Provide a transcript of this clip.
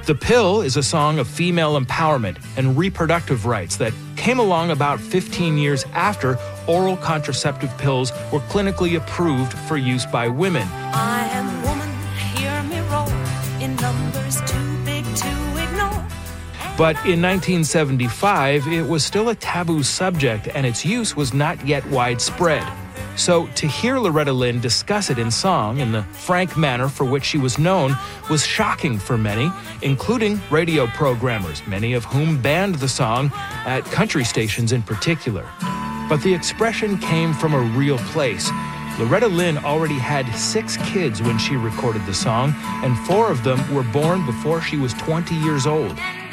The Pill is a song of female empowerment and reproductive rights that came along about 15 years after oral contraceptive pills were clinically approved for use by women. I am woman, hear me roll, in numbers too big to ignore. But in 1975, it was still a taboo subject and its use was not yet widespread. So to hear Loretta Lynn discuss it in song in the frank manner for which she was known was shocking for many, including radio programmers, many of whom banned the song at country stations in particular. But the expression came from a real place. Loretta Lynn already had 6 kids when she recorded the song, and 4 of them were born before she was 20 years old.